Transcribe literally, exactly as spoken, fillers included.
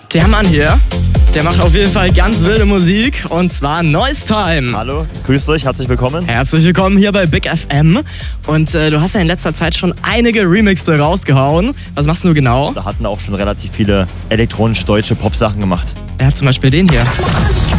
Der Mann hier, der macht auf jeden Fall ganz wilde Musik und zwar Noise Time. Hallo, grüßt euch, herzlich willkommen. Herzlich willkommen hier bei Big F M und äh, du hast ja in letzter Zeit schon einige Remixe rausgehauen. Was machst du genau? Da hatten auch schon relativ viele elektronisch deutsche Pop-Sachen gemacht. Er hat zum Beispiel den hier.